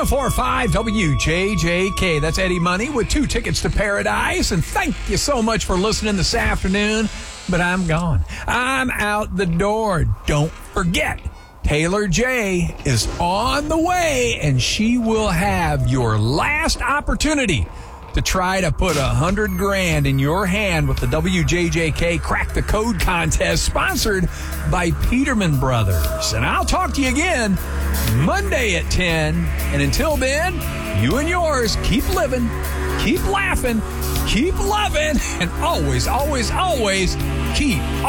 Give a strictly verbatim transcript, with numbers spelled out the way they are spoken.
oh four point five W J J K. That's Eddie Money with two tickets to paradise. And thank you so much for listening this afternoon. But I'm gone. I'm out the door. Don't forget, Taylor J is on the way, and she will have your last opportunity to try to put a hundred grand in your hand with the W J J K Crack the Code contest sponsored by Peterman Brothers. And I'll talk to you again Monday at ten. And until then, you and yours keep living, keep laughing, keep loving, and always, always, always keep